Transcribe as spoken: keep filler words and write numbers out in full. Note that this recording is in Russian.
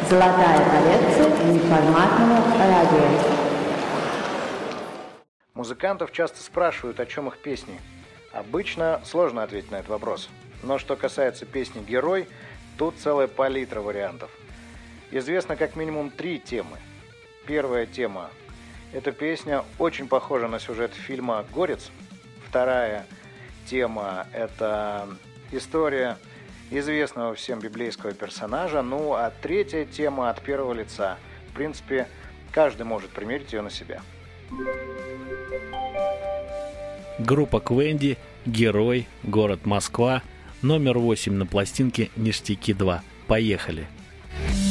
Золотая коллекция неформатного радио. Музыкантов часто спрашивают, о чем их песни. Обычно сложно ответить на этот вопрос. Но что касается песни «Герой», тут целая палитра вариантов. Известно как минимум три темы. Первая тема – эта песня очень похожа на сюжет фильма «Горец». Вторая тема – это история известного всем библейского персонажа. Ну, а третья тема от первого лица. В принципе, каждый может примерить ее на себя. Группа Квэнди, «Герой», город Москва, номер восемь на пластинке «Ништяки два». Поехали!